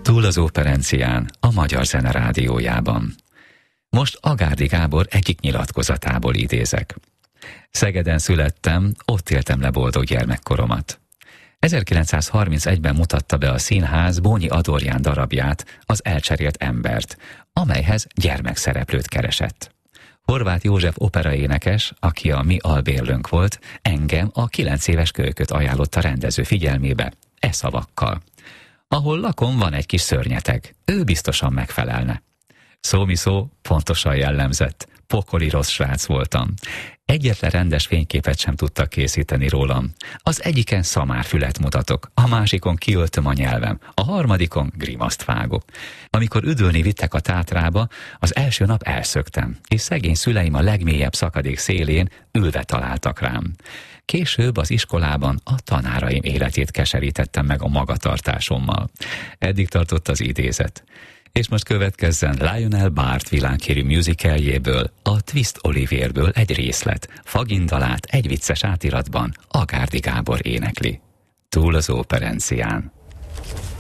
Túl az operencián, a Magyar Zene Rádiójában. Most Agárdi Gábor egyik nyilatkozatából idézek. Szegeden születtem, ott éltem le boldog gyermekkoromat. 1931-ben mutatta be a színház Bónyi Adorján darabját, Az elcserélt embert, amelyhez gyermekszereplőt keresett. Horváth József operaénekes, aki a mi albérlőnk volt, engem a 9 éves kölyköt ajánlott a rendező figyelmébe, e szavakkal. Ahol lakom, van egy kis szörnyeteg, ő biztosan megfelelne. Szó pontosan jellemzett, pokoli rossz srác voltam. Egyetlen rendes fényképet sem tudtak készíteni rólam. Az egyiken szamárfület mutatok, a másikon kiöltöm a nyelvem, a harmadikon grimaszt vágok. Amikor üdülni vittek a Tátrába, az első nap elszöktem, és szegény szüleim a legmélyebb szakadék szélén ülve találtak rám. Később az iskolában a tanáraim életét keserítettem meg a magatartásommal. Eddig tartott az idézet. És most következzen Lionel Bart világhírű musicaljéből, a Twist Olivierből egy részlet, Fagindalát egy vicces átiratban Agárdi Gábor énekli. Túl az operencián.